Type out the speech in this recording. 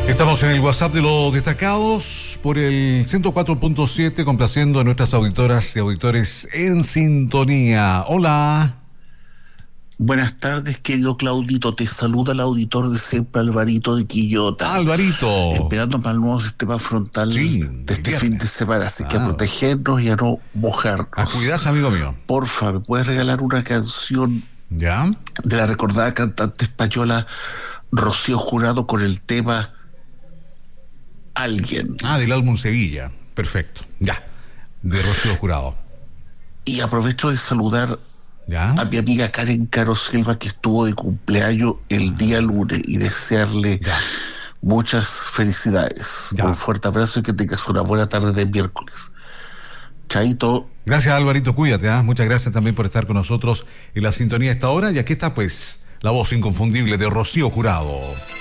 Estamos en el WhatsApp de los destacados por el 104.7, complaciendo a nuestras auditoras y auditores en sintonía. Hola. Buenas tardes, querido Claudito. Te saluda el auditor de siempre, Alvarito de Quillota. Alvarito. Esperando para el nuevo sistema frontal de este fin de semana. Así que a protegernos y a no mojarnos. A cuidarse, amigo mío. Porfa, ¿me puedes regalar una canción ¿Ya? de la recordada cantante española Rocío Jurado con el tema Alguien? Del álbum Sevilla. Perfecto. Ya. De Rocío Jurado. Y aprovecho de saludar ¿Ya? a mi amiga Karen Caro Silva, que estuvo de cumpleaños el día lunes, y desearle muchas felicidades. Un fuerte abrazo y que tengas una buena tarde de miércoles. Chaito. Gracias, Alvarito, cuídate. Muchas gracias también por estar con nosotros en la sintonía a esta hora. Y aquí está, pues, la voz inconfundible de Rocío Jurado.